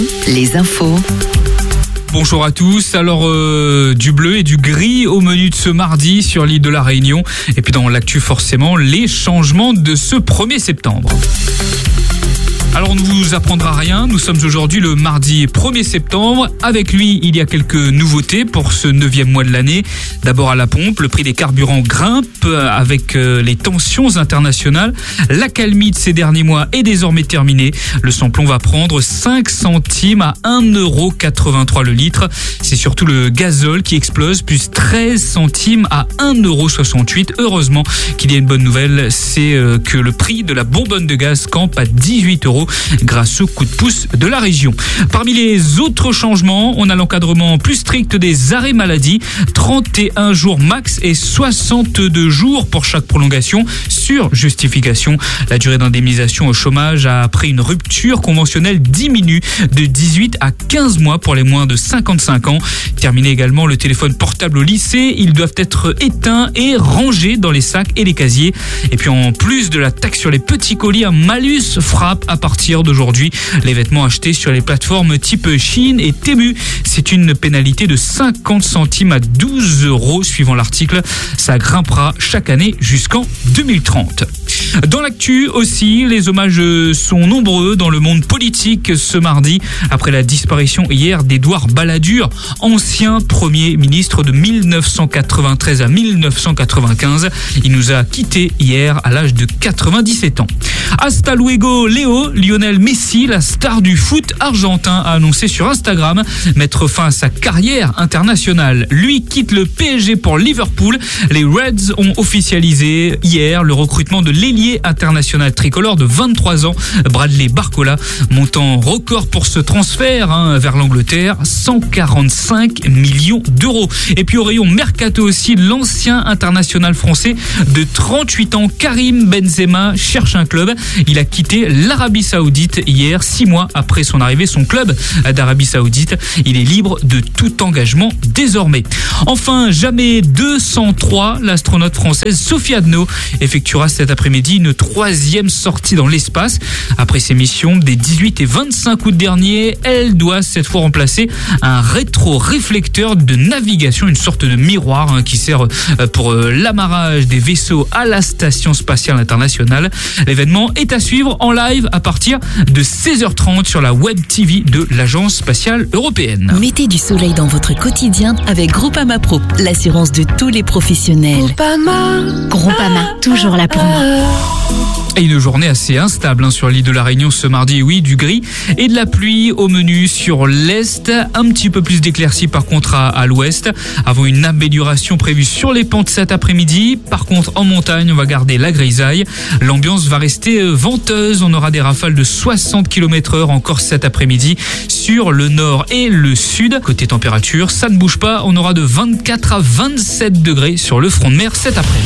Les infos. Bonjour à tous. Alors du bleu et du gris au menu de ce mardi sur l'île de la Réunion. Et puis dans l'actu forcément, les changements de ce 1er septembre. Alors on ne vous apprendra rien, nous sommes aujourd'hui le mardi 1er septembre. Avec lui, il y a quelques nouveautés pour ce 9e mois de l'année. D'abord à la pompe, le prix des carburants grimpe avec les tensions internationales. L'accalmie de ces derniers mois est désormais terminée. Le samplon va prendre 5 centimes à 1,83€ le litre. C'est surtout le gazole qui explose, plus 13 centimes à 1,68€. Heureusement qu'il y a une bonne nouvelle, c'est que le prix de la bonbonne de gaz campe à 18€ grâce au coup de pouce de la région. Parmi les autres changements, on a l'encadrement plus strict des arrêts maladie, 31 jours max et 62 jours pour chaque prolongation sur justification. La durée d'indemnisation au chômage après une rupture conventionnelle diminue de 18 à 15 mois pour les moins de 55 ans. Terminé également le téléphone portable au lycée, ils doivent être éteints et rangés dans les sacs et les casiers. Et puis en plus de la taxe sur les petits colis, un malus frappe à partir d'aujourd'hui les vêtements achetés sur les plateformes type Shein et Temu. C'est une pénalité de 50 centimes à 12€ suivant l'article. Ça grimpera chaque année jusqu'en 2030. Dans l'actu aussi, les hommages sont nombreux dans le monde politique ce mardi après la disparition hier d'Édouard Balladur, ancien Premier ministre de 1993 à 1995. Il nous a quittés hier à l'âge de 97 ans. Hasta luego Léo, Lionel Messi, la star du foot argentin, a annoncé sur Instagram mettre fin à sa carrière internationale. Lui quitte le PSG pour Liverpool. Les Reds ont officialisé hier le recrutement de l'ailier international tricolore de 23 ans, Bradley Barcola. Montant record pour ce transfert vers l'Angleterre, 145 millions d'euros. Et puis au rayon mercato aussi, l'ancien international français de 38 ans, Karim Benzema, cherche un club. Il a quitté l'Arabie Saoudite hier, 6 mois après son arrivée. Son club d'Arabie Saoudite, il est libre de tout engagement désormais. Enfin, jamais 203, l'astronaute française Sophie Adno effectuera cet après-midi une 3e sortie dans l'espace. Après ses missions des 18 et 25 août dernier, elle doit cette fois remplacer un rétroréflecteur de navigation, une sorte de miroir qui sert pour l'amarrage des vaisseaux à la Station Spatiale Internationale. L'événement est à suivre en live à partir de 16h30 sur la Web TV de l'Agence Spatiale Européenne. Mettez du soleil dans votre quotidien avec Groupama Pro, l'assurance de tous les professionnels. Groupama, toujours là pour moi. Et une journée assez instable sur l'île de la Réunion ce mardi, oui, du gris et de la pluie au menu sur l'est, un petit peu plus d'éclaircies par contre à l'ouest, avant une amélioration prévue sur les pentes cet après-midi. Par contre en montagne, on va garder la grisaille, l'ambiance va rester venteuse, on aura des rafales de 60 km/h encore cet après-midi sur le nord et le sud. Côté température, ça ne bouge pas, on aura de 24 à 27 degrés sur le front de mer cet après-midi.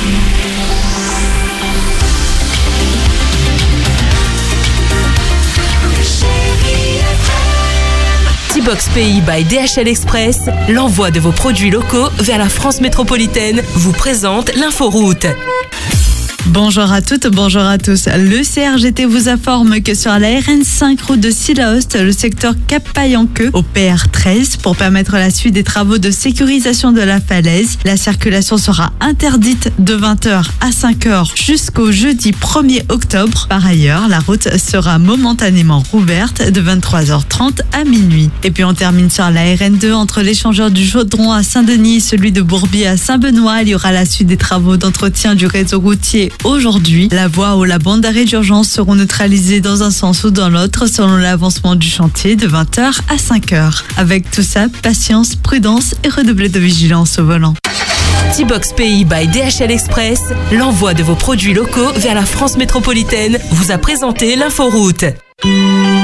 T-Box Pays by DHL Express, l'envoi de vos produits locaux vers la France métropolitaine, vous présente l'inforoute. Bonjour à toutes, bonjour à tous. Le CRGT vous informe que sur la RN5 route de Sillaost, le secteur Cap-Payanqueux au PR13, pour permettre la suite des travaux de sécurisation de la falaise, la circulation sera interdite de 20h à 5h jusqu'au jeudi 1er octobre. Par ailleurs, la route sera momentanément rouverte de 23h30 à minuit. Et puis on termine sur la RN2 entre l'échangeur du Chaudron à Saint-Denis et celui de Bourbier à Saint-Benoît. Il y aura la suite des travaux d'entretien du réseau routier aujourd'hui. La voie ou la bande d'arrêt d'urgence seront neutralisées dans un sens ou dans l'autre selon l'avancement du chantier de 20h à 5h. Avec tout ça, patience, prudence et redoubler de vigilance au volant. T-Box Pays by DHL Express, l'envoi de vos produits locaux vers la France métropolitaine, vous a présenté l'inforoute.